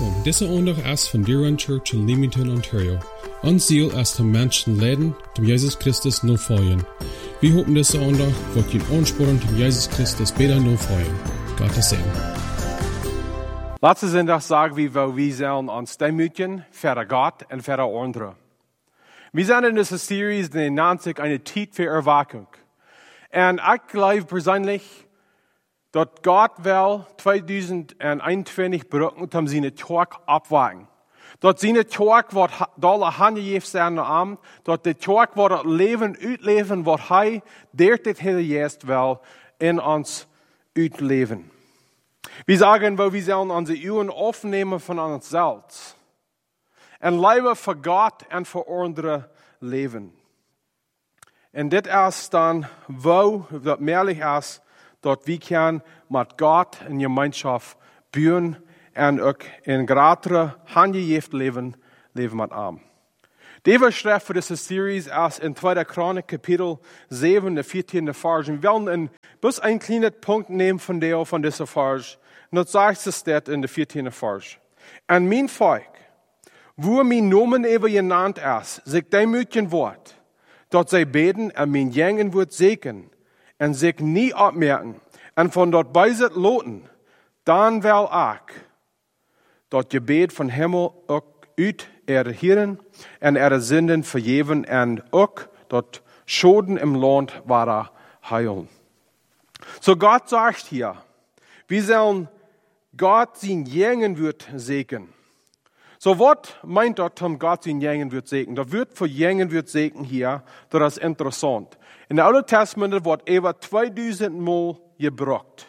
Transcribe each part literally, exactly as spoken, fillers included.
Welkom. Deze aandag is van Deer Church in Leamington, Ontario. Ons ziel is om mensen leiden, om Jezus Christus navolgen. We hopen deze aandag wordt je aansporen om Jezus Christus beter navolgen. Gottes Segen. Laatste zondag sagen wir, wo wir sollen uns demütigen, für Gott und für andere. Wir sind in dieser Serie, die nennt sich eine Zeit für Erweckung. Und ich glaube persönlich, dass Gott will zwanzig einundzwanzig brücken, um seine Tag abwagen. Dass seine Tag wird dolle handgegeben sein am Abend, dass der Tag wird das Leben uitleven, was er dertig hele jest will, in uns uitleven. Wir sagen, wo wir sollen unsere Uhren aufnehmen von uns selbst. Und leben für Gott und für andere leben. Und das ist dann, wo das möglich ist, dass wir können mit Gott in Gemeinschaft bauen und auch in größere handgegeben leben, leben mit ihm. Die Überschrift für diese Serie ist in zweiter Chronik, Kapitel sieben, der vierzehnten Vers. Wir wollen ein, bloß einen kleinen Punkt nehmen von der, von dieser Vers. Und das sagt es dort in der vierzehnten Vers. Und mein Volk, wo mein Namen eben genannt ist, sich demütigen wird, dass sie beten und mein Jängen wird segnen und sich nie abmerken und von dort beiset loten, dann will ich das Gebet von Himmel auch uit erhören und ihre Sünden vergeben und auch das Schoden im Land war heilen. So Gott sagt hier, wir sollen Gott sein Jängen wird segnen. So was meint das, um Gott sein Jängen wird segnen? Das wird für Jängen wird segnen hier, das ist interessant. In der Alten Testament wird über zweitausend Mal gebraucht.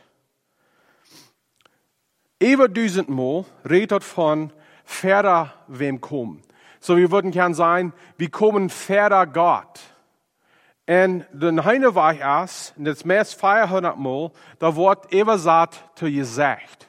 Über tausend Mal redet von ferner wem kommen. So wir würden gern sagen, wir kommen ferner Gott. Und den eine war erst, und das mehr vierhundert Mal, da wird übersat zu gesagt.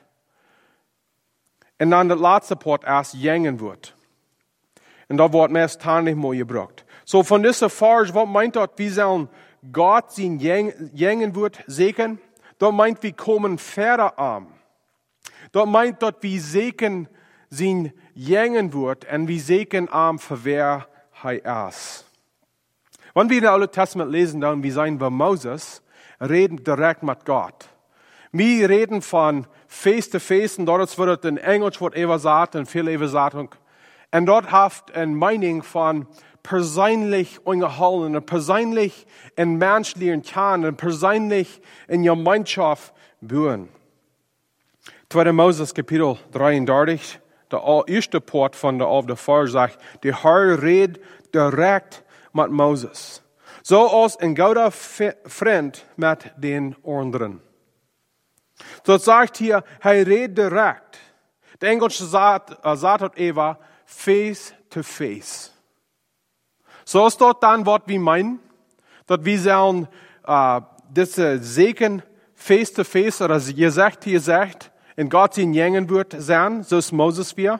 Und dann das letzte Part erst jängen wird. Und da wird meist tarnig mal gebraucht. So von dieser Vers, was meint das, wie sollen Gott sein jängen wird segnen? Das meint, wir kommen ferner an. Das meint, dass wir segnen sein jängen wird und wir segnen am für wer er ist. Wenn wir in der Alten Testament lesen, dann wir sein bei Moses, reden direkt mit Gott. Wir reden von face to face, und dort wird in Englisch wird übersetzt und viel übersetzt. Und dort hat ein Meinung von persönlich unterhalten, und persönlich in menschlichen Kern, und persönlich in Gemeinschaft bauen. zweiter Moses Kapitel dreiunddreißig, der erste Part von der auf der Vers sagt, der Herr redet direkt mit Moses. So als ein guter Freund mit den anderen. So es sagt hier, er redet direkt. Der Englische sagt, äh, sagt Eva, face to face. So ist dort dann, was wir meinen, dass wir sollen, äh, diese Segen face to face, oder gesagt, hier sagt, in Gott sein Jängen wird sein, so ist Moses wir.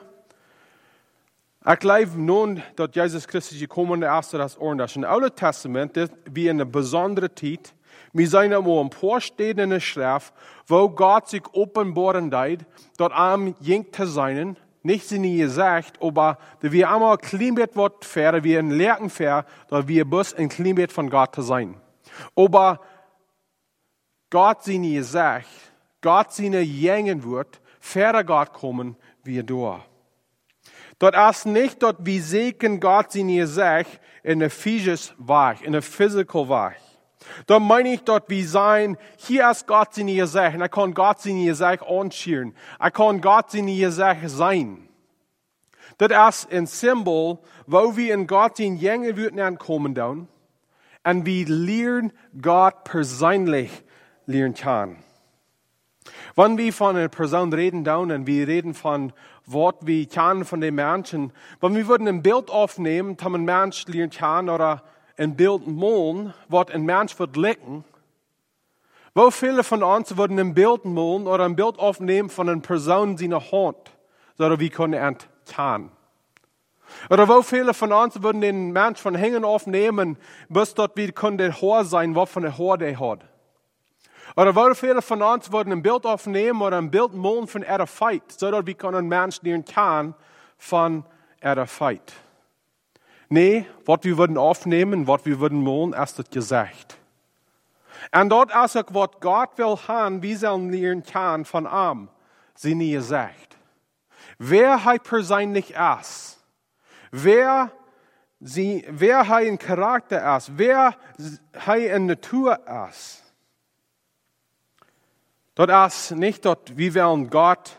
Ich glaube nun, dass Jesus Christus gekommen ist, das ordentlich. Im Alten Testament, wie in einer besonderen Zeit, wir sind einmal ein paar Stellen in der Schrift, wo Gott sich offenbaren deit, dort am jink zu sein, nicht sie nie gesagt, aber dass wir einmal ein Kleinbild wird fair, wir ein Lernen fair, dass wir bloß ein Kleinbild von Gott zu sein. Aber Gott sie nie gesagt, Gott seine Jängen wird, fairer Gott kommen, wie da. Dort ist nicht, dass wir segnen Gott sie nie sagt, in der physischen Weg, in der physical Weg. Da meine ich, dass wir sein, hier ist Gott sie nie gesagt, und er kann Gott sie nie gesagt anschieren. Er kann Gott sie nie gesagt sein. Das ist ein Symbol, wo wir in Gott in Jängen würden kommen dann, und wir lernen Gott persönlich lernen können. Wenn wir von einer Person reden dann, und wir reden von was wir kennen von den Menschen, wenn wir würden ein Bild aufnehmen, dass ein Mensch lernen kann, oder ein Bild malen, was ein Mensch wird lecken, wo viele von uns würden ein Bild malen oder ein Bild aufnehmen von einer Person, die eine Hand, so wie können erkennen. Oder wo viele von uns würden den Mensch von Hängen aufnehmen, bis dort wir können der Haar sein, was von der Haar der hat. Oder wie viele von uns würden ein Bild aufnehmen oder ein Bild malen von einer Feit, sodass wir können Menschen lernen kann von einer Feit. Nee, was wir würden aufnehmen, was wir würden malen, ist das gesagt. Und dort ist auch, was Gott will haben, wie sollen lernen kann von ihm, sie nie gesagt. Wer er persönlich ist, wer, sie, wer er in Charakter ist, wer er in Natur ist. Dort ist nicht dort, wie wollen Gott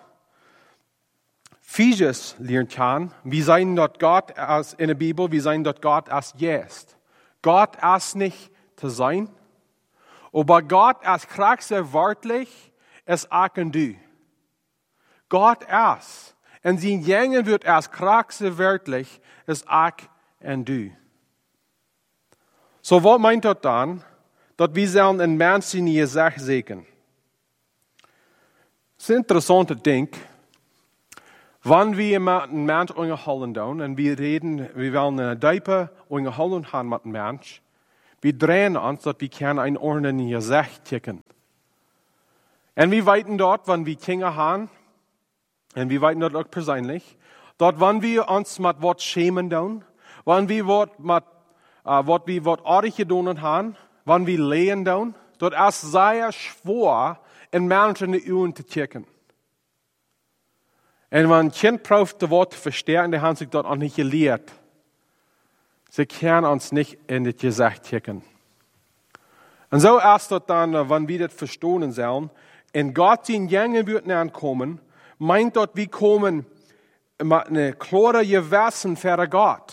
Fieses lernen kann. Wir sehen dort Gott als in der Bibel, wir sehen dort Gott als jetzt. Gott ist nicht zu sein, aber Gott als Charakter wörtlich ist auch ein Du. Gott ist. Und sein Jängen wird als Charakter wörtlich ist auch ein Du. So was meint dort dann, dass wir sollen einen Menschen in ihr Sache sehen. Das ist ein interessanter Ding. Wenn wir einen Mensch unterhalten tun, und wir reden, wir wollen eine Deipe unterhalten haben mit einem Mensch, wir drehen uns, dass wir können einen Ordnen in ihr Sache checken. Und wir weiten dort, wenn wir Kinder haben, und wir weiten dort auch persönlich, dort, wenn wir uns mit was schämen tun, wenn wir was mit, uh, was wir was Artige tun haben, wenn wir lehen tun, dort ist sehr schwer, in Menschen in die Ohren zu checken. Und wenn ein Kind braucht, das Wort zu verstehen, dann haben sie dort auch nicht gelehrt. Sie können uns nicht in das Gesicht checken. Und so ist das dann, wenn wir das verstehen sollen, in Gott in Jängen wird ankommen, meint dort, wir kommen mit einer klaren Gewissen für Gott.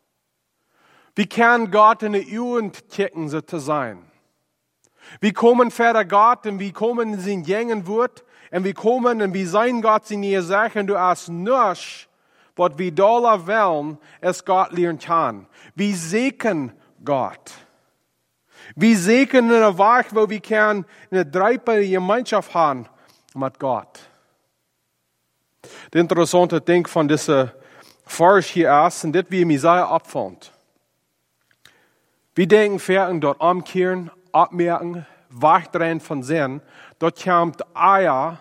Wir können Gott in die Ohren checken, so zu sein. Wir kommen für Gott und wir kommen in sein Jängen wird und wir kommen und wir sein Gott in ihr Sachen, du hast nichts, was wir da wollen, es Gott lernen kann. Wir segnen Gott. Wir segnen in der Weg, wo wir können eine dreifältige Gemeinschaft haben mit Gott. Das interessante Ding von dieser Vers hier ist, und das wie Jesaja abfand. Wir denken, werden dort umkehren, abmerken, wegdrehen von Sinn, dort kommt Eier,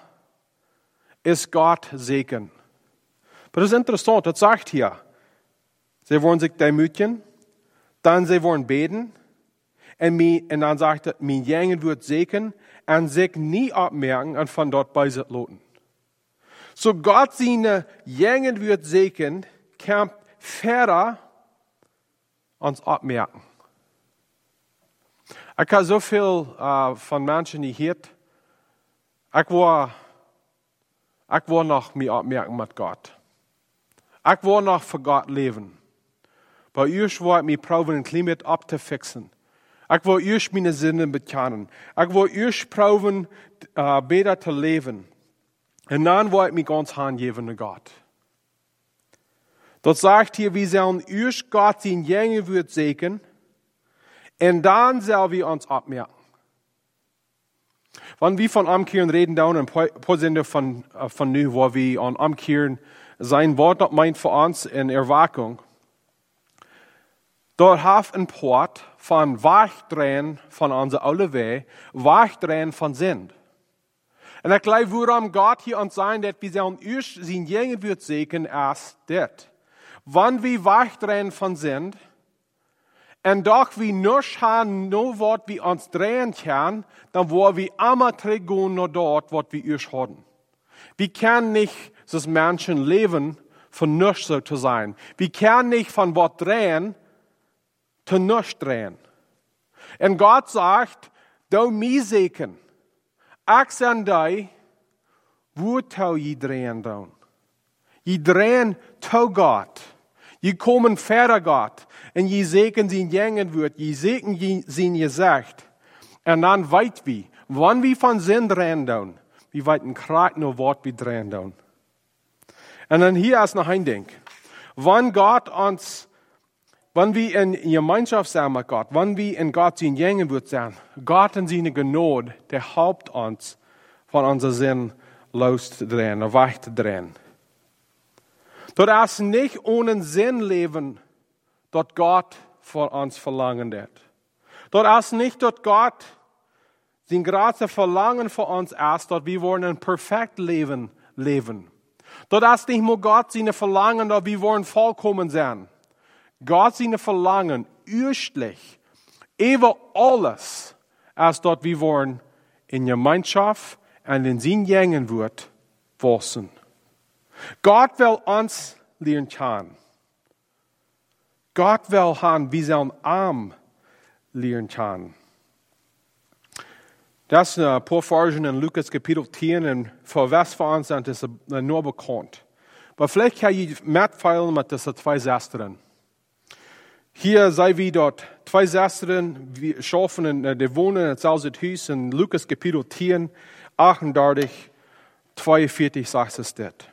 ist Gott Segen. Aber das ist interessant, das sagt hier, sie wollen sich demütigen, dann sie wollen beten, und, mi, und dann sagt er, mein Jängen wird Segen, und sich nie abmerken und von dort bei sich loten. So Gott seine Jängen wird Segen, kommt ferner uns abmerken. Ich habe so viel uh, von Menschen gehört. Ich war, ich war noch mir abmerken mit Gott. Ich war noch für Gott leben. Bei euch war ich mir probieren, ein Klima abzufixen. Ich war euch meine Sinne bekennen. Ich war euch probieren, uh, besser zu leben. Und dann war ich mir ganz hingeben an Gott. Dort sagt hier, wir sollen euch Gott in Jänge wird segnen. Und dann sollen wir uns abmerken. Wenn wir von Umkehren reden, dann ein paar Sende von, von nu, wo wir an Umkehren sein Wort meint für uns in Erweckung. Dort hat ein Port von Wegdrehen von unserer alle Weg, Wegdrehen von Sinn. Und ich glaube, worum Gott hier uns sagen, dass wir sollen euch sein Jängen wird segnen, ist das. Wenn wir wegdrehen von Sinn, und doch wir nicht haben, nur was wir uns drehen können, dann wollen wir immer zurückgehen nur dort, was wir euch haben. Wir können nicht das Menschen leben, von nichts so zu sein. Wir können nicht von was drehen, zu nichts drehen. Und Gott sagt, du mich segnen. Ich sage dir, wo tu je drehen dann? Je drehen zu Gott. Je kommen vor Gott. Und je segnen sie jängen wird, je segnen sie gesagt. Und dann weit wie, wann wir von Sinn drehen tun, wir weiten gerade nur Wort wir drehen tun. Und dann hier ist noch ein Ding. Wann Gott uns, wenn wir in Gemeinschaft sind mit Gott, wenn wir in Gott sein jängen wird sein, Gott in seine Gnade, der helpt uns, von unserem Sinn loszudrehen, oder wegzudrehen. Dort ist nicht ohne Sinn leben, dort Gott von uns verlangen wird. Dort ist nicht, dort Gott sein großes Verlangen für uns ist, dass wir wollen ein perfekt Leben leben. Dort ist nicht nur Gott seine Verlangen, dass wir wollen vollkommen sein. Gott seine Verlangen, erstlich, über alles, ist dort wir wollen in Gemeinschaft und in sein Jängen wird, wachsen. Gott will uns lernen kennen. Gott will haben, wie sein Arm lernen kann. Das ist ein paar Versen in Lukas Kapitel zehn und für was für uns ist das nur bekannt. Aber vielleicht kann ich mitfeilen mit diesen zwei Sästern. Hier sei wie dort zwei Sästern, wir schaffen in der Wohnung in selben Haus in Lukas Kapitel zehn, achtunddreißig, zweiundvierzig sagt es dort.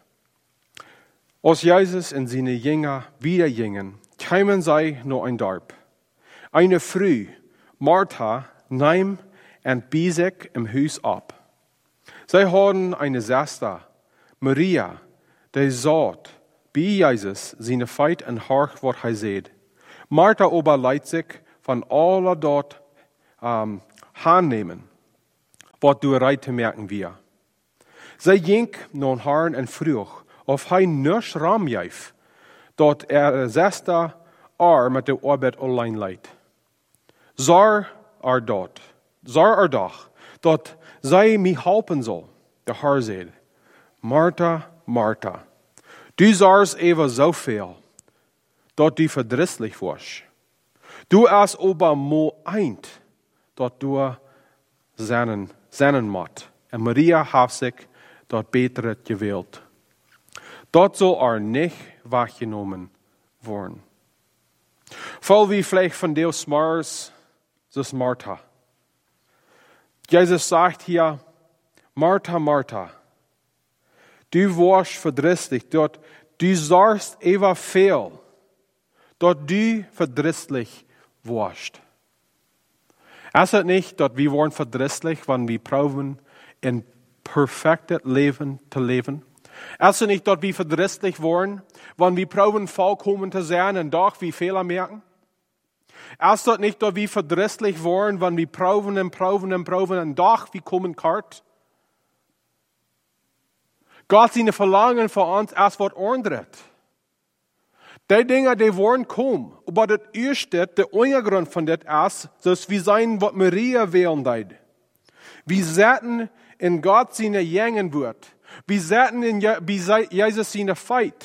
Als Jesus und seine Jünger wieder gingen, kamen sie noch ein Dorf. Eine Früh, Martha, nahm und Bisek im Haus ab. Sie hatten eine Schwester, Maria, die sagt, bei Jesus seine Feit und horch, was er sagt. Martha aber leidt sich von aller dort ähm, annehmen, was du reite merken wir. Sie ging nun Herrn und frug, auf ein nösch Raum jäf, dort er Schwester er mit der Arbeit allein leidt. Sar er dort, sar er doch, dort sei mich helfen soll. Der Herr sagt, Martha, Martha, du sagst eben so viel, dort du verdrießlich warst. Du hast aber mo eint, dort du seinen, seinen Mott. Und Maria hat sich dort beter gewählt. Dort soll er nicht weggenommen worden. Voll wie vielleicht von Deus Mars, das ist Martha. Jesus sagt hier, Martha, Martha, du warst verdrießlich, dort du sagst eben viel, dort du verdrießlich warst. Es ist nicht, dass wir waren verdrießlich, wenn wir proben, ein perfektes Leben zu leben. Es ist nicht, dass wir verdrießlich waren, wenn wir proben, vollkommen zu sein und doch wir Fehler merken. Es ist nicht, dass wir verdrießlich waren, wenn wir proben und proben und proben und doch wir kommen kart. Gott seine Verlangen für uns ist was anderes. Die Dinge, die wollen kommen. Aber das erste, der Untergrund von das ist, dass wir sein, was Maria wählen deit. Wir setzen in Gott seine Jängen wird. Wir setzen in Jesus seine Feit.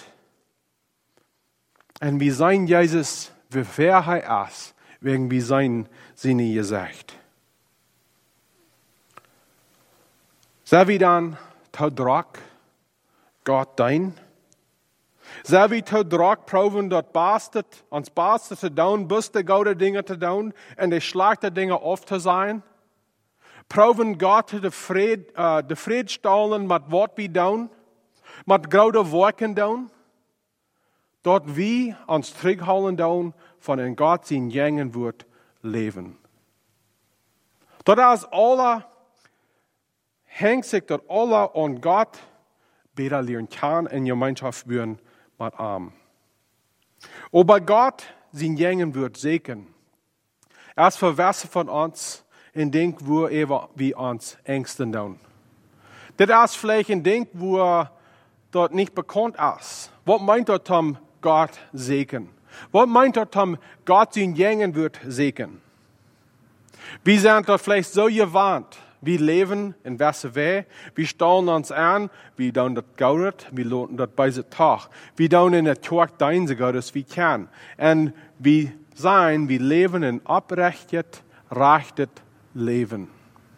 Und wir sein Jesus, wie wer er ist, wegen wir sein seine gesagt. Sei wir dann, tau Druck, Gott dein. Sei wie tau Druck proben, dort bastet, uns bastet zu down, bis die gute Dinge zu down, und die schlechte Dinge oft zu sein. Proben Gott de Fried, uh, de Fried stalen mit wat wir down, mit graude Wolken down. Dort wie uns zurückholen down, von in Gott sein Jängen wird leben. Dort ist alle, hängt sich dort alle an Gott, besser lernen kann in Gemeinschaft führen mit ihm. Aber Gott sein Jängen wird segnen. Erst für Wässer von uns, in denk, wo er wie uns Ängsten tun. Das ist vielleicht ein Ding, wo dort nicht bekannt ist. Was meint dort um Gott segnen? Was meint dort um Gott sein Jängen wird segnen? Wir sind dort vielleicht so gewarnt. Wir leben in welcher Weise. Wir stellen uns an. Wir tun das Gaudet. Wir loten das bei der Tag. Wir tun in der Tag dein Gottes wie kann. Und wir sein, wir leben in abrechtet, rechtet Leben.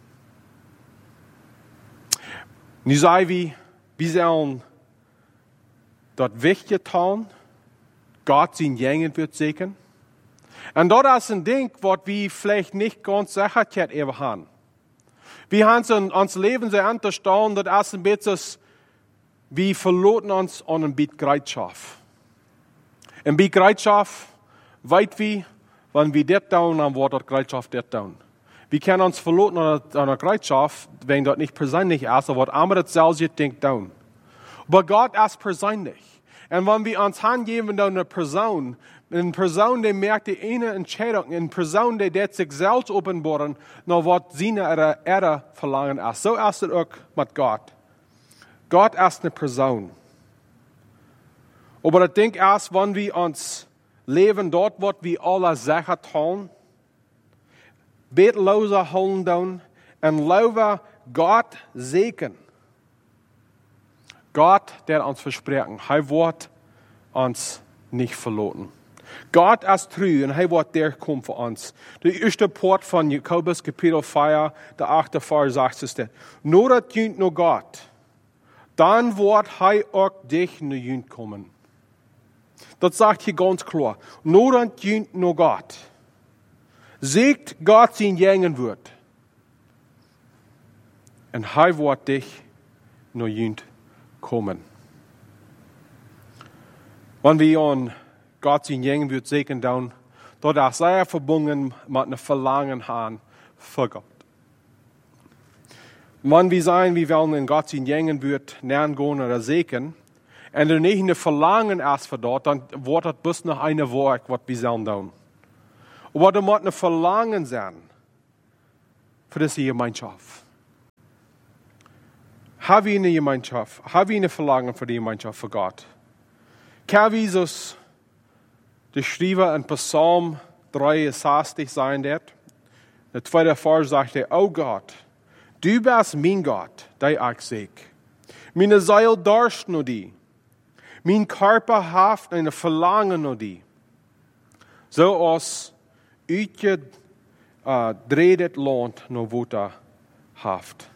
Nu sei wie, wir sollen dort weggetan, Gott sein Jängen wird segnen. Und dort ist ein Ding, was wir vielleicht nicht ganz sicher haben. Wir haben in uns Leben sehr unterstanden, das ist ein bisschen, wir verloren uns an ein bisschen Bereitschaft. Ein bisschen Bereitschaft, weit wie, wenn wir das tun, dann wird dort Bereitschaft das tun. Wir können uns verloren an einer Bereitschaft, wenn das nicht persönlich ist, aber was andere selbst denkt tun. Aber Gott ist persönlich. Und wenn wir uns hingeben an eine Person, eine Person, die merkt die eine Entscheidung, eine Person, die das sich selbst offenbaren, noch was seine Ehre verlangen ist. So ist es auch mit Gott. Gott ist eine Person. Aber ich denke erst, wenn wir uns leben dort, was wir alle Sachen tun, betloser holen tun, und laufen Gott segnen. Gott, der uns versprechen, er wird uns nicht verloren. Gott ist treu und er wird der kommen für uns. Der erste Port von Jakobus, Kapitel vier, der achte Vers sagt es, nur das jünt nur Gott, dann wird er auch dich nur jünt kommen. Das sagt hier ganz klar. Nur das jünt nur Gott. Siegt Gott sein Jängen wird. Und er wird dich nur jünt kommen. Wenn wir an Gott sein Jängen wird segnen, dann, dort ist er verbunden mit einem Verlangen haben für Gott. Wenn wir sagen, wir wollen in Gott sein Jängen wird nähern gehen oder segnen, und er nicht ein Verlangen erst für dort, dann wird das bis noch eine Werk, was wir sollen tun. Aber da muss ein Verlangen sein für diese Gemeinschaft. Haben wir eine Gemeinschaft? Haben wir ein Verlangen für die Gemeinschaft für Gott? Kann Jesus geschrieben in Psalm dreiundsechzig sein wird? Der zweite Vers sagt er, oh Gott, du bist mein Gott, der ich sehe. Meine Seele durst nur die. Mein Körper haft ein Verlangen nur die. So als uitje uh, dreht Land nur Wutter haft.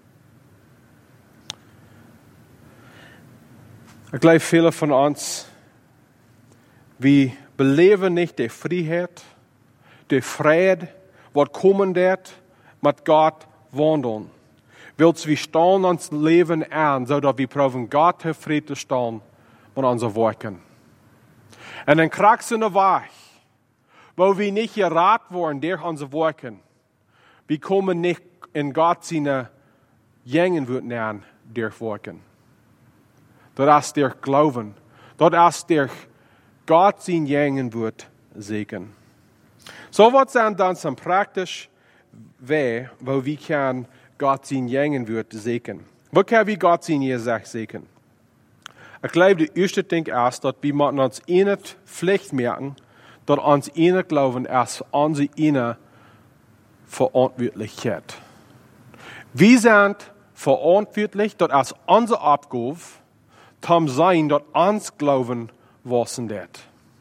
Ich glaube, viele von uns, wir beleben nicht die Freiheit, die Friede, was kommen wird, mit Gott wandeln. Willst wir stehen uns Leben an, sodass wir proben, Gott der Friede zu stehen mit unseren Worten. Und dann kriegst du eine Weg, wo wir nicht geraten worden durch unsere Worte. Wir kommen nicht in Gott seine Jängen wird nähern durch Worte. Das ist durch Glauben. Das ist durch Gott sein Jängen wird segnen. So wird es dann zum praktisch Weg, wo wir kann Gott sein Jängen wird segnen. Wo kann wir Gott sein Jängen segnen? Ich glaube, die erste Ding ist, dass wir uns eine Pflicht merken, dass uns eine Glauben ist unsere eine Verantwortlichkeit. Wir sind verantwortlich, dass es unsere Aufgabe Tom sein, dass uns Glauben wissen wird.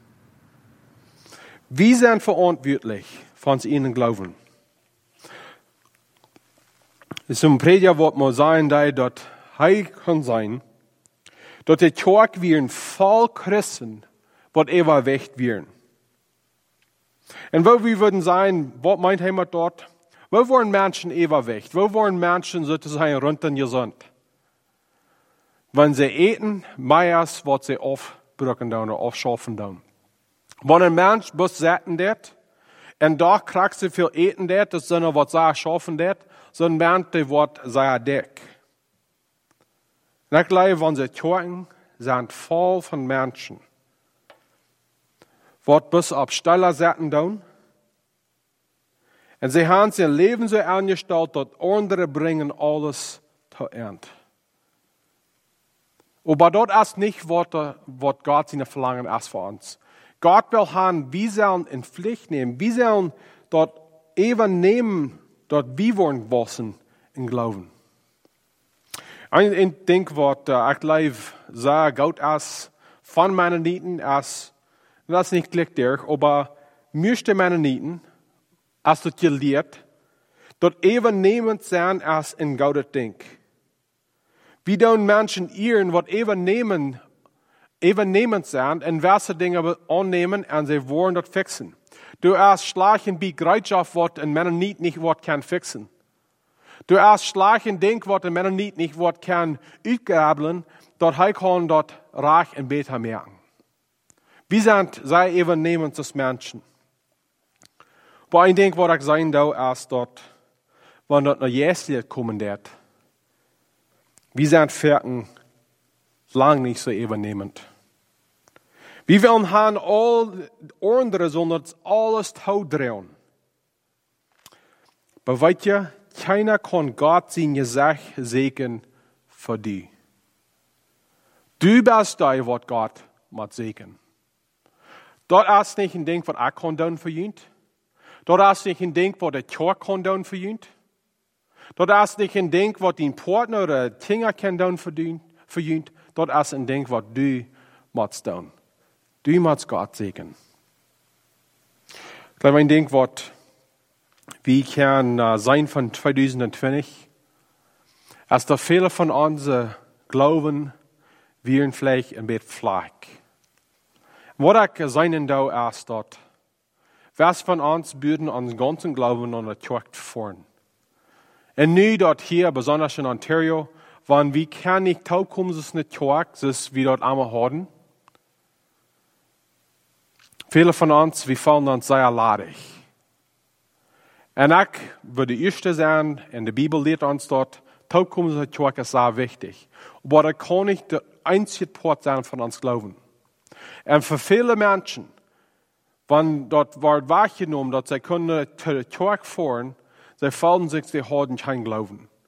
Wir sind verantwortlich für uns ihnen Glauben. Es ist ein Prediger, was man sagen, dass er kann sein, dass die Kirche wir voll Christen, was ever weg werden. Und wo wir würden sagen, was meint jemand dort? Wo wollen Menschen ever weg? Wo wollen Menschen sozusagen runtergesund? Wenn sie eten, meist wird sie aufbrücken oder aufschaffen dann. Wenn ein Mensch bis sätten wird, und da kriegt sie viel eten wird, das sind was sie schaffen wird, so ein Mensch, der wird sehr dick. Und ich glaube, wenn sie Kirchen sind voll von Menschen, wird bis auf Steller sätten dann, und sie haben ihr Leben so angestellt, dass andere bringen alles zur Ernte. Aber dort ist nicht, was Gott seine Verlangen ist für uns. Gott will haben, wir sollen in Pflicht nehmen, wir sollen dort eben nehmen, dort wir wollen wissen, in Glauben. Ein Ding, was ich glaube, sehr gut ist, von meinen Nieten ist, das ist nicht gleich durch, aber möchte meine Nieten, als du dir lehrt, dort eben nehmend sein, als ein gutes Ding. Wie tun Menschen ihren, was eben nehmen, eben nehmend sind, und welche Dinge annehmen, und sie wollen das fixen. Du erst schlagen wie Bereitschaft, was ein Mennonit nicht was kann fixen. Du erst schlagen Ding, was ein Mennonit nicht was kann uitgabeln, dort er kann dort reich und besser merken. Wir sind sehr eben nehmend als Menschen. Aber ein Ding, was ich sagen da ist dort, wenn dort noch Jesus kommen wird, wir sind Ferken lang nicht so übernehmend. Wir wollen haben all andere, sondern alles drehen. Aber weißt ihr, keiner kann Gott sein Gesicht segnen für dich. Du bist da, was Gott mit segnen. Dort ist nicht ein Ding, was ich kann tun für ihn. Dort ist nicht ein Ding, was der Kirche kann tun für ihn. Dort ist nicht ein Ding, was dein Partner oder Kinder kann tun für ihn. Dort ist ein Ding, was du musst tun. Du musst Gott segnen. Ich glaube, ein Ding, was wir können uh, sein von zwanzig zwanzig, als da viele von uns uh, glauben, wir vielleicht ein bisschen flach. Was ich sein da ist dort, was von uns würden uns ganzen Glauben an der Kirche fahren. Und nu dort hier, besonders in Ontario, wenn wir kann nicht teilkommen, es nicht Kirche, das wir dort einmal haben. Viele von uns, wir fallen uns sehr ladig. Und ich würde die Erste sein, in der Bibel lehrt uns dort, teilkommen zur Kirche ist sehr wichtig. Aber das kann nicht der einzige Port sein von uns Glauben. Und für viele Menschen, wenn dort wird wahrgenommen, dass sie können zur Kirche fahren, sie fallen sich, sie haben kein Glauben.